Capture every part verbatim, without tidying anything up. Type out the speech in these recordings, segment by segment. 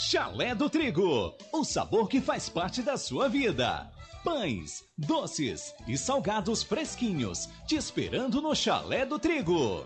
Chalé do Trigo, o sabor que faz parte da sua vida. Pães, doces e salgados fresquinhos, te esperando no Chalé do Trigo.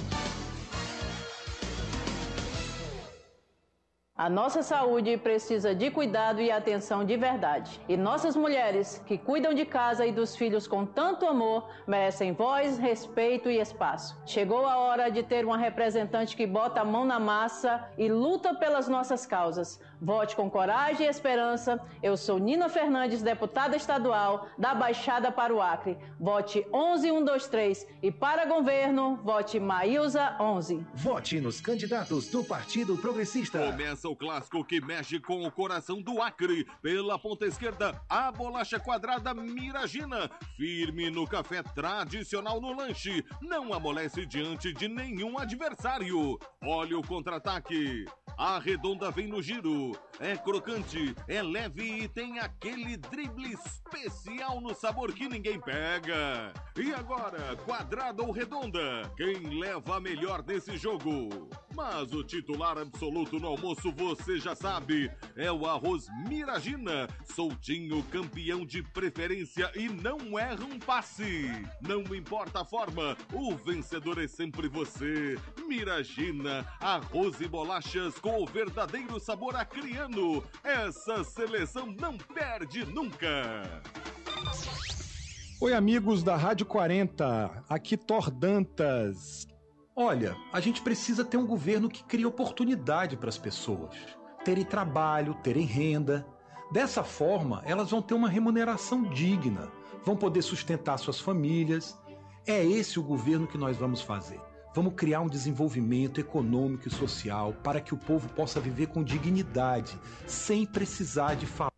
A nossa saúde precisa de cuidado e atenção de verdade. E nossas mulheres, que cuidam de casa e dos filhos com tanto amor, merecem voz, respeito e espaço. Chegou a hora de ter uma representante que bota a mão na massa e luta pelas nossas causas. Vote com coragem e esperança. Eu sou Nina Fernandes, deputada estadual da Baixada para o Acre. Vote onze um dois três e para governo, vote Maílza onze. Vote nos candidatos do Partido Progressista. Começa o clássico que mexe com o coração do Acre. Pela ponta esquerda, a bolacha quadrada Miragina. Firme no café tradicional no lanche. Não amolece diante de nenhum adversário. Olha o contra-ataque. A redonda vem no giro. É crocante, é leve e tem aquele drible especial no sabor que ninguém pega. E agora, quadrada ou redonda? Quem leva a melhor nesse jogo? Mas o titular absoluto no almoço você já sabe, é o arroz Miragina, soltinho, campeão de preferência e não erra um passe. Não importa a forma, o vencedor é sempre você. Miragina, arroz e bolachas com o verdadeiro sabor acriano. Essa seleção não perde nunca. Oi, amigos da Rádio quarenta, aqui Thor Dantas. Olha, a gente precisa ter um governo que crie oportunidade para as pessoas terem trabalho, terem renda. Dessa forma, elas vão ter uma remuneração digna, vão poder sustentar suas famílias. É esse o governo que nós vamos fazer. Vamos criar um desenvolvimento econômico e social para que o povo possa viver com dignidade, sem precisar de falar.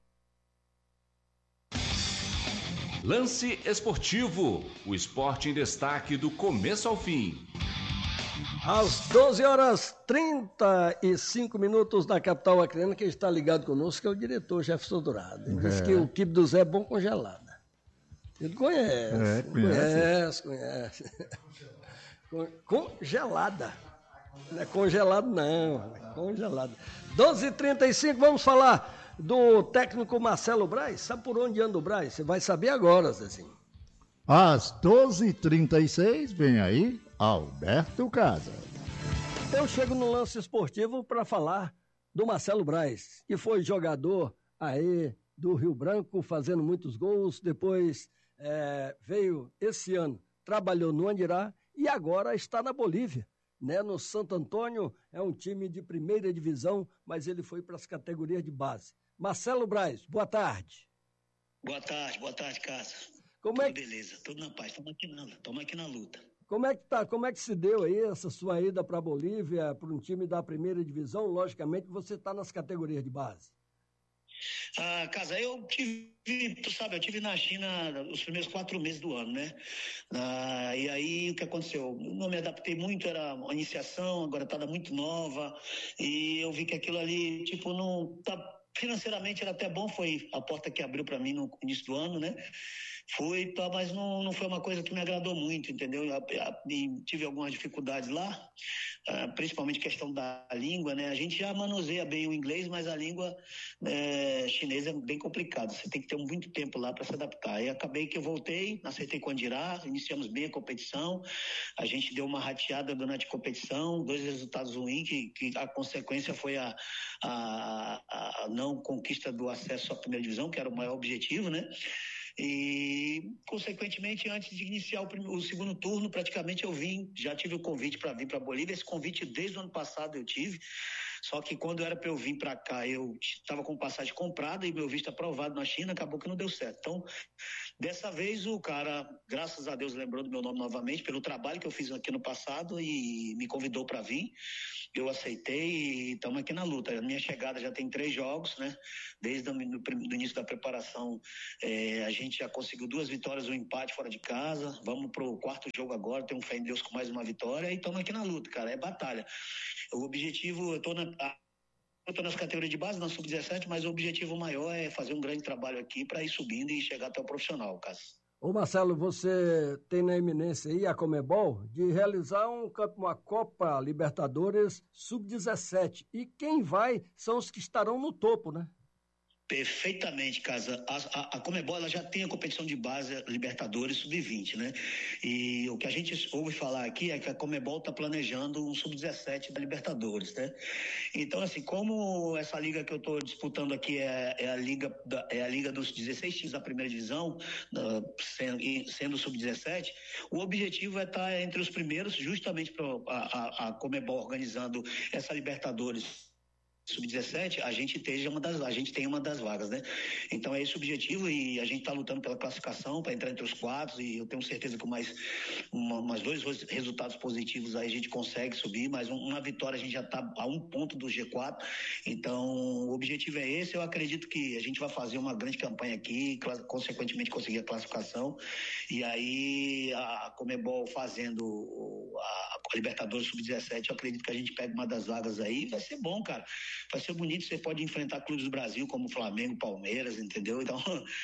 Lance Esportivo, o esporte em destaque do começo ao fim. Às doze horas e trinta e cinco minutos na capital acreana, quem está ligado conosco é o diretor Jefferson Dourado. Ele é. Diz que o quibe do Zé é bom congelada. Ele conhece, é, conhece, conhece. conhece. Congelada. Não é congelado não, é congelada. doze e trinta e cinco, vamos falar do técnico Marcelo Braz. Sabe por onde anda o Braz? Você vai saber agora, Zezinho. Às doze e trinta e seis, vem aí Alberto Casa. Eu chego no lance esportivo para falar do Marcelo Braz, que foi jogador aí do Rio Branco, fazendo muitos gols, depois é, veio esse ano, trabalhou no Andirá e agora está na Bolívia, né? No Santo Antônio, é um time de primeira divisão, mas ele foi para as categorias de base. Marcelo Braz, boa tarde. Boa tarde, boa tarde, Cássio. Como tudo é que... beleza, tudo na paz, estamos aqui, na... aqui na luta. Como é que tá? Como é que se deu aí essa sua ida para a Bolívia, para um time da primeira divisão? Logicamente você está nas categorias de base. Ah, Casa, eu tive, tu sabe, eu tive na China os primeiros quatro meses do ano, né? Ah, e aí o que aconteceu? Eu não me adaptei muito, era uma iniciação, agora estava muito nova, e eu vi que aquilo ali, tipo, não tá, financeiramente era até bom, foi a porta que abriu para mim no início do ano, né? Foi, tá, mas não, não foi uma coisa que me agradou muito, entendeu? Eu, eu, tive algumas dificuldades lá, uh, principalmente questão da língua, né? A gente já manuseia bem o inglês, mas a língua é, chinesa é bem complicada. Você tem que ter muito tempo lá para se adaptar. E acabei que eu voltei, acertei com o Andirá, iniciamos bem a competição, a gente deu uma rateada durante a competição, dois resultados ruins, que, que a consequência foi a, a, a não conquista do acesso à primeira divisão, que era o maior objetivo, né? E, consequentemente, antes de iniciar o, primeiro, o segundo turno, praticamente eu vim, já tive o convite para vir para a Bolívia. Esse convite desde o ano passado eu tive, só que quando era para eu vir para cá, eu estava com passagem comprada e meu visto aprovado na China, acabou que não deu certo. Então, dessa vez o cara, graças a Deus, lembrou do meu nome novamente, pelo trabalho que eu fiz aqui no passado e me convidou para vir. Eu aceitei e estamos aqui na luta. A minha chegada já tem três jogos, né? Desde o do início da preparação, é, a gente já conseguiu duas vitórias, um empate fora de casa. Vamos pro quarto jogo agora, tenho fé em Deus com mais uma vitória e estamos aqui na luta, cara. É batalha. O objetivo, eu tô na... Eu estou nas categorias de base, na sub dezessete, mas o objetivo maior é fazer um grande trabalho aqui para ir subindo e chegar até o profissional, Cássio. Ô Marcelo, você tem na eminência aí a Conmebol de realizar um, uma Copa Libertadores sub dezessete. E quem vai são os que estarão no topo, né? Perfeitamente, Casa. A, a, a Conmebol ela já tem a competição de base Libertadores sub vinte, né? E o que a gente ouve falar aqui é que a Conmebol está planejando um sub dezessete da Libertadores, né? Então, assim, como essa liga que eu estou disputando aqui é, é, a liga da, é a liga dos dezesseis times da primeira divisão, da, sendo, sendo sub dezessete, o objetivo é estar entre os primeiros, justamente para a, a, a Conmebol organizando essa Libertadores sub dezessete, a gente esteja uma das, a gente tem uma das vagas, né? Então é esse o objetivo e a gente está lutando pela classificação para entrar entre os quatro e eu tenho certeza que com mais, uma, mais dois resultados positivos aí a gente consegue subir, mas uma vitória a gente já está a um ponto do G quatro, então o objetivo é esse. Eu acredito que a gente vai fazer uma grande campanha aqui, consequentemente conseguir a classificação e aí a Conmebol fazendo a, a Libertadores sub dezessete, eu acredito que a gente pega uma das vagas aí, vai ser bom, cara. Vai ser bonito, você pode enfrentar clubes do Brasil como Flamengo, Palmeiras, entendeu? Então,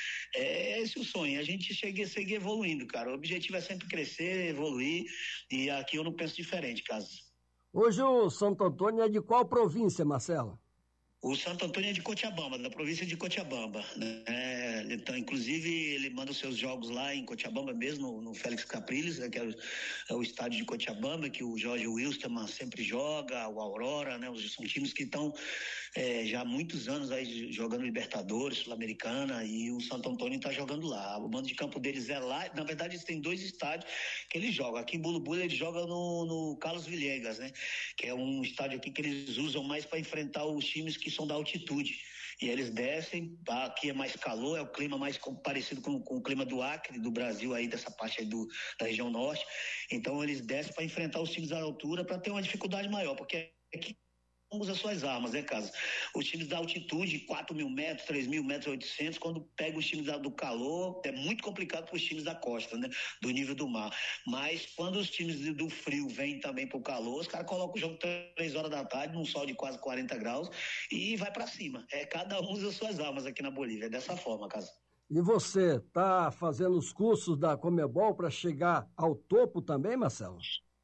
é esse o sonho, a gente chega, seguir evoluindo, cara. O objetivo é sempre crescer, evoluir, e aqui eu não penso diferente, Carlos. Hoje o Santo Antônio é de qual província, Marcelo? O Santo Antônio é de Cochabamba, da província de Cochabamba, né? Então, inclusive, ele manda os seus jogos lá em Cochabamba mesmo, no Félix Capriles, né? Que é o, é o estádio de Cochabamba, que o Jorge Wilstermann sempre joga, o Aurora, né? São times que estão é, já há muitos anos aí jogando Libertadores, Sul-Americana, e o Santo Antônio está jogando lá. O mando de campo deles é lá, na verdade, eles têm dois estádios que eles jogam. Aqui em Bulu ele joga no, no Carlos Villegas, né? Que é um estádio aqui que eles usam mais para enfrentar os times que são da altitude. E eles descem, tá? Aqui é mais calor, é o clima mais parecido com, com o clima do Acre, do Brasil, aí dessa parte aí do, da região norte. Então eles descem para enfrentar os times da altura para ter uma dificuldade maior, porque aqui usa suas armas, né, Casa? Os times da altitude, quatro mil metros, três mil metros, oitocentos, quando pega os times do calor, é muito complicado para os times da costa, né? Do nível do mar. Mas quando os times do frio vêm também para o calor, os caras colocam o jogo três horas da tarde, num sol de quase quarenta graus, e vai para cima. É, cada um usa suas armas aqui na Bolívia, é dessa forma, Casa. E você está fazendo os cursos da Conmebol para chegar ao topo também, Marcelo?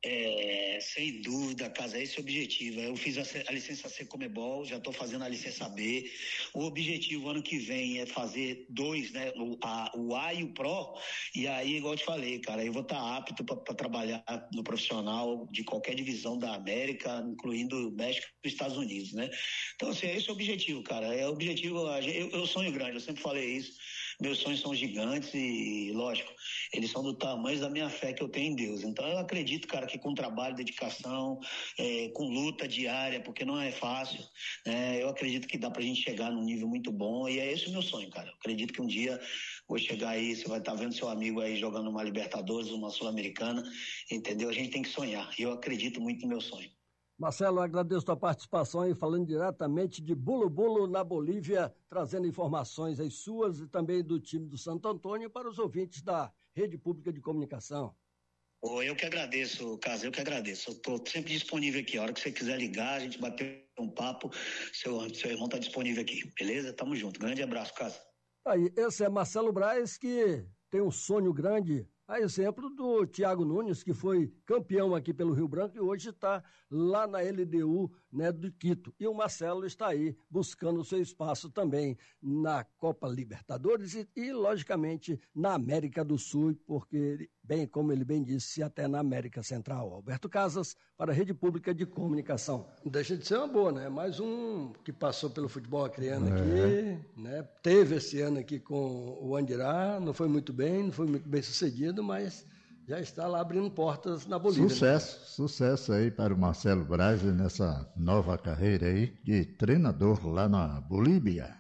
É, sem dúvida, Casa, esse é o objetivo. Eu fiz a, a licença C Conmebol, já estou fazendo a licença B. O objetivo ano que vem é fazer dois, né? O A, o A e o Pro. E aí, igual eu te falei, cara, eu vou estar tá apto para trabalhar no profissional de qualquer divisão da América, incluindo o México e os Estados Unidos, né? Então, assim, esse é o objetivo, cara. É o objetivo. Eu, eu sonho grande, eu sempre falei isso. Meus sonhos são gigantes e, lógico, eles são do tamanho da minha fé que eu tenho em Deus. Então, eu acredito, cara, que com trabalho, dedicação, é, com luta diária, porque não é fácil, né? Eu acredito que dá pra gente chegar num nível muito bom e é esse o meu sonho, cara. Eu acredito que um dia vou chegar aí, você vai estar vendo seu amigo aí jogando uma Libertadores, uma Sul-Americana, entendeu? A gente tem que sonhar e eu acredito muito no meu sonho. Marcelo, agradeço a tua participação aí, falando diretamente de Bulu Bulu, na Bolívia, trazendo informações aí suas e também do time do Santo Antônio para os ouvintes da Rede Pública de Comunicação. Oh, eu que agradeço, Casa, eu que agradeço. Eu estou sempre disponível aqui. A hora que você quiser ligar, a gente bater um papo, seu, seu irmão está disponível aqui, beleza? Tamo junto. Grande abraço, Casa. Aí, esse é Marcelo Braz, que tem um sonho grande, a exemplo do Thiago Nunes, que foi campeão aqui pelo Rio Branco e hoje está lá na L D U, né, do Quito. E o Marcelo está aí buscando o seu espaço também na Copa Libertadores e, e, logicamente, na América do Sul, porque, bem como ele bem disse, até na América Central. Alberto Casas, para a Rede Pública de Comunicação. Não deixa de ser uma boa, né? Mais um que passou pelo futebol acreano é. aqui, né? Teve esse ano aqui com o Andirá, não foi muito bem, não foi muito bem sucedido, mas já está lá abrindo portas na Bolívia. Sucesso, né? sucesso aí para o Marcelo Braz nessa nova carreira aí de treinador lá na Bolívia.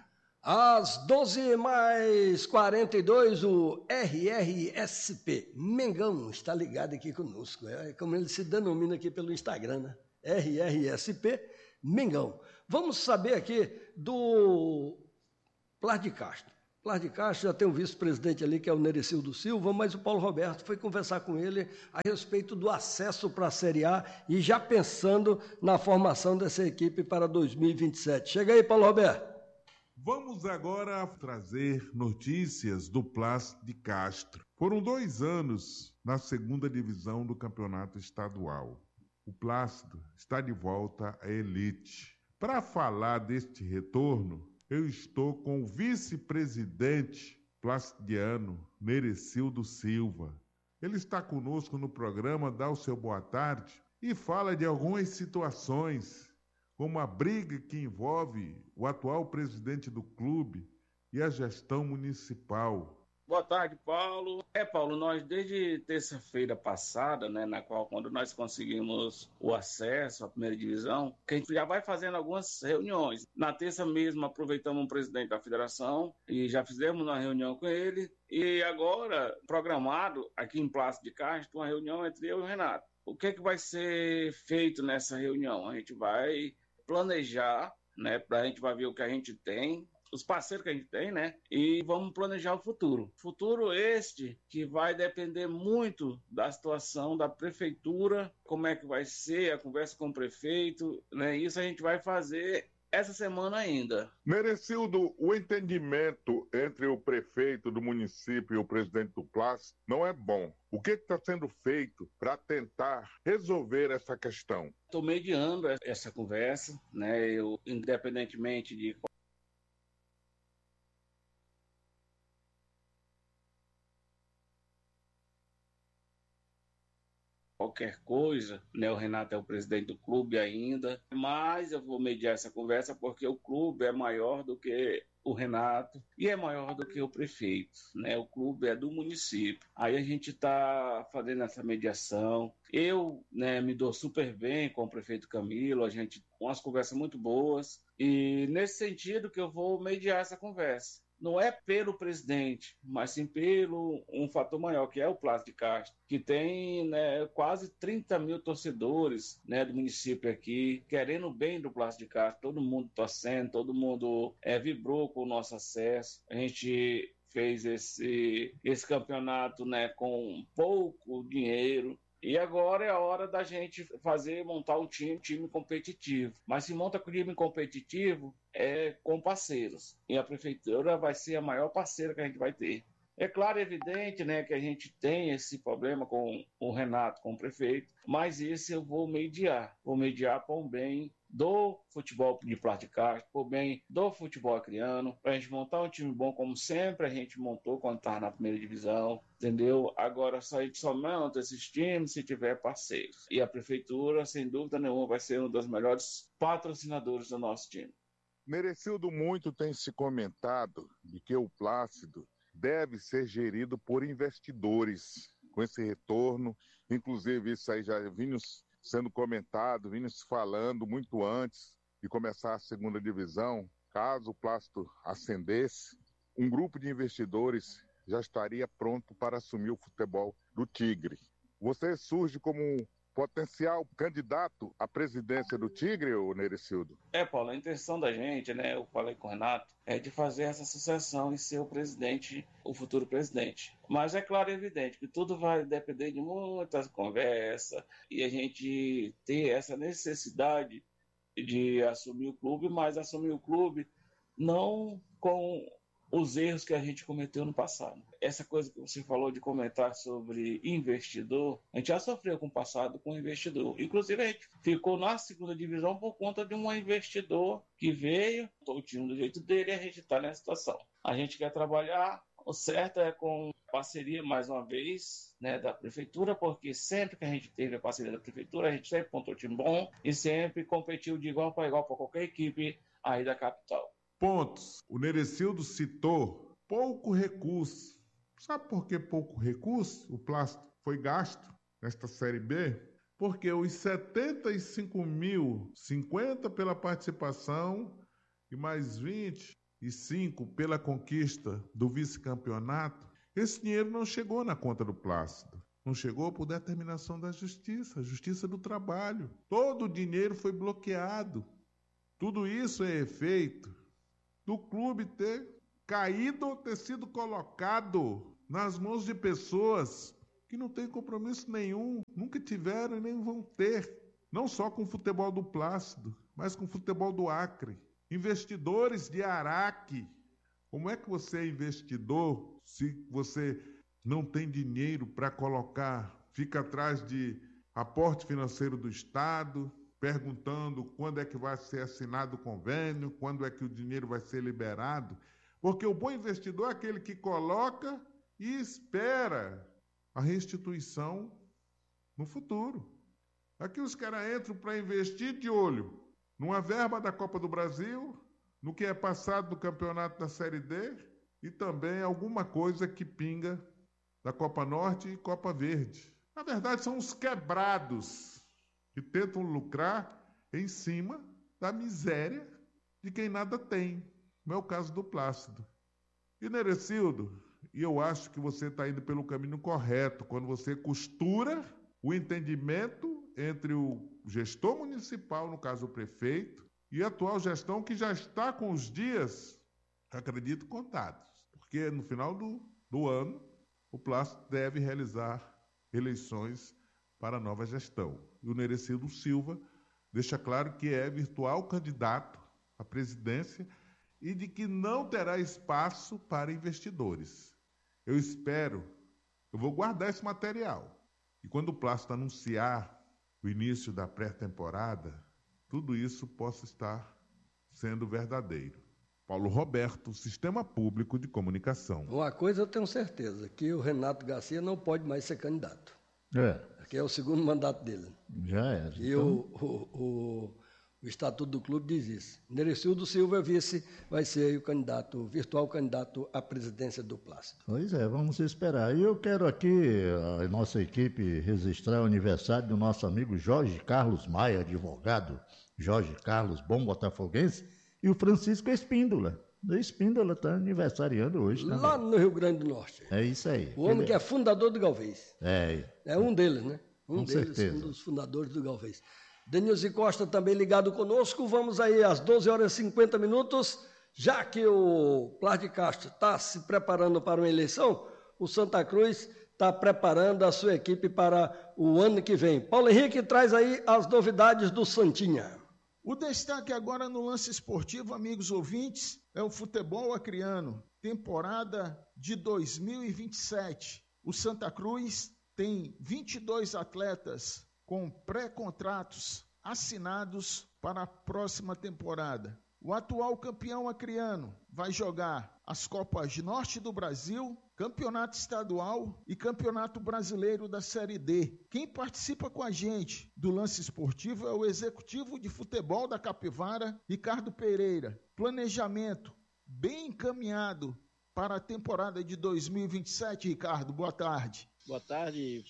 Às doze mais quarenta e dois, o R R S P Mengão está ligado aqui conosco. É como ele se denomina aqui pelo Instagram, né? R R S P Mengão. Vamos saber aqui do Plas de Castro. Plas de Castro já tem um vice-presidente ali, que é o Nerecildo Silva, mas o Paulo Roberto foi conversar com ele a respeito do acesso para a Série A e já pensando na formação dessa equipe para dois mil e vinte e sete. Chega aí, Paulo Roberto. Vamos agora trazer notícias do Plácido de Castro. Foram dois anos na segunda divisão do campeonato estadual. O Plácido está de volta à elite. Para falar deste retorno, eu estou com o vice-presidente placidiano, Nerecildo Silva. Ele está conosco no programa, dá o seu boa tarde e fala de algumas situações, como a briga que envolve o atual presidente do clube e a gestão municipal. Boa tarde, Paulo. É, Paulo, nós desde terça-feira passada, né, na qual quando nós conseguimos o acesso à primeira divisão, que a gente já vai fazendo algumas reuniões. Na terça mesmo aproveitamos o presidente da federação e já fizemos uma reunião com ele. E agora, programado aqui em Plácido de Castro, uma reunião entre eu e o Renato. O que é que vai ser feito nessa reunião? A gente vai planejar, né, para a gente vai ver o que a gente tem, os parceiros que a gente tem, né? E vamos planejar o futuro. Futuro este que vai depender muito da situação da prefeitura, como é que vai ser a conversa com o prefeito, né? Isso a gente vai fazer essa semana ainda. Nerecildo, o entendimento entre o prefeito do município e o presidente do Plácido não é bom. O que está sendo feito para tentar resolver essa questão? Estou mediando essa conversa, né? Eu, independentemente de qualquer coisa, né? O Renato é o presidente do clube ainda, mas eu vou mediar essa conversa porque o clube é maior do que o Renato e é maior do que o prefeito, né? O clube é do município. Aí a gente está fazendo essa mediação. Eu, né, me dou super bem com o prefeito Camilo, a gente tem umas conversas muito boas e nesse sentido que eu vou mediar essa conversa. Não é pelo presidente, mas sim pelo um fator maior, que é o Plácido de Castro, que tem, né, quase trinta mil torcedores, né, do município aqui, querendo o bem do Plácido de Castro, todo mundo torcendo, todo mundo é, vibrou com o nosso acesso. A gente fez esse, esse campeonato, né, com pouco dinheiro, e agora é a hora da gente fazer, montar um time, um time competitivo. Mas se monta com time competitivo é com parceiros. E a prefeitura vai ser a maior parceira que a gente vai ter. É claro e evidente, né, que a gente tem esse problema com o Renato, com o prefeito, mas esse eu vou mediar. Vou mediar para o bem do futebol de Plácido de Castro, para o bem do futebol acreano, para a gente montar um time bom como sempre a gente montou quando estava na primeira divisão, entendeu? Agora só a gente só monta esses times se tiver parceiros. E a prefeitura, sem dúvida nenhuma, vai ser um dos melhores patrocinadores do nosso time. Nerecildo, muito tem se comentado de que o Plácido deve ser gerido por investidores com esse retorno. Inclusive, isso aí já vinha sendo comentado, vinha se falando muito antes de começar a segunda divisão. Caso o Plácido ascendesse, um grupo de investidores já estaria pronto para assumir o futebol do Tigre. Você surge como um potencial candidato à presidência do Tigre, ou Nerecildo? É, Paulo, a intenção da gente, né, eu falei com o Renato, é de fazer essa sucessão e ser o presidente, o futuro presidente. Mas é claro e evidente que tudo vai depender de muitas conversas e a gente ter essa necessidade de assumir o clube, mas assumir o clube não com os erros que a gente cometeu no passado. Essa coisa que você falou de comentar sobre investidor, a gente já sofreu com o passado com investidor. Inclusive, a gente ficou na segunda divisão por conta de um investidor que veio, o time do jeito dele, e a gente está nessa situação. A gente quer trabalhar, o certo é com parceria, mais uma vez, né, da prefeitura, porque sempre que a gente teve a parceria da prefeitura, a gente sempre montou um time bom e sempre competiu de igual para igual para qualquer equipe aí da capital. Pontos. O Nerecildo citou pouco recurso. Sabe por que pouco recurso o Plácido foi gasto nesta Série B? Porque os setenta e cinco mil, cinquenta pela participação e mais vinte e cinco pela conquista do vice-campeonato, esse dinheiro não chegou na conta do Plácido. Não chegou por determinação da Justiça, a Justiça do Trabalho. Todo o dinheiro foi bloqueado. Tudo isso é efeito do clube ter caído ou ter sido colocado nas mãos de pessoas que não têm compromisso nenhum, nunca tiveram e nem vão ter. Não só com o futebol do Plácido, mas com o futebol do Acre. Investidores de Araque. Como é que você é investidor se você não tem dinheiro para colocar, fica atrás de aporte financeiro do Estado, perguntando quando é que vai ser assinado o convênio, quando é que o dinheiro vai ser liberado? Porque o bom investidor é aquele que coloca e espera a restituição no futuro. Aqui os caras entram para investir de olho numa verba da Copa do Brasil, no que é passado do campeonato da Série D e também alguma coisa que pinga da Copa Norte e Copa Verde. Na verdade, são os quebrados que tentam lucrar em cima da miséria de quem nada tem. Não é o caso do Plácido. E, Nerecildo, e eu acho que você está indo pelo caminho correto quando você costura o entendimento entre o gestor municipal, no caso o prefeito, e a atual gestão que já está com os dias, acredito, contados. Porque no final do, do ano, o Plácido deve realizar eleições para a nova gestão. E o Nerecildo Silva deixa claro que é virtual candidato à presidência e de que não terá espaço para investidores. Eu espero, eu vou guardar esse material. E quando o Plácido anunciar o início da pré-temporada, tudo isso possa estar sendo verdadeiro. Paulo Roberto, Sistema Público de Comunicação. Uma coisa eu tenho certeza, que o Renato Garcia não pode mais ser candidato. É. Que é o segundo mandato dele. Já é. E então... o, o, o, o Estatuto do Clube diz isso. Nerecildo Silva, vice, vai ser o candidato, o virtual candidato à presidência do Plácido. Pois é, vamos esperar. E eu quero aqui, a nossa equipe, registrar o aniversário do nosso amigo Jorge Carlos Maia, advogado. Jorge Carlos, bom botafoguense, e o Francisco Espíndola. O Espíndola está aniversariando hoje também. Lá no Rio Grande do Norte. É isso aí. O homem que é fundador do Galvez. É. É um deles, né? Um Com deles, certeza. um dos fundadores do Galvez. Denilson Costa também ligado conosco. Vamos aí às doze horas e cinquenta minutos. Já que o Plácido Castro está se preparando para uma eleição, o Santa Cruz está preparando a sua equipe para o ano que vem. Paulo Henrique traz aí as novidades do Santinha. O destaque agora no lance esportivo, amigos ouvintes, é o futebol acreano. Temporada de dois mil e vinte e sete. O Santa Cruz tem vinte e dois atletas com pré-contratos assinados para a próxima temporada. O atual campeão acreano vai jogar as Copas Norte do Brasil, Campeonato Estadual e Campeonato Brasileiro da Série D. Quem participa com a gente do lance esportivo é o executivo de futebol da Capivara, Ricardo Pereira. Planejamento bem encaminhado para a temporada de dois mil e vinte e sete, Ricardo. Boa tarde. Boa tarde,